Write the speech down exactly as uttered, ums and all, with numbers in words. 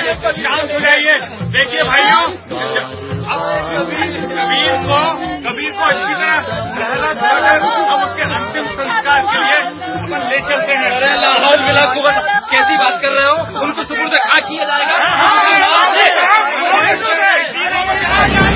शांत हो जाइए। देखिए भाइयों, कबीर को कबीर को अच्छी तरह नहला धुलाकर हम उसके अंतिम संस्कार के लिए अपन ले चलते हैं। अरे लाहौल मिला कुबत, कैसी बात कर रहे हो? उनको सुपुर्द खाक किया जाएगा।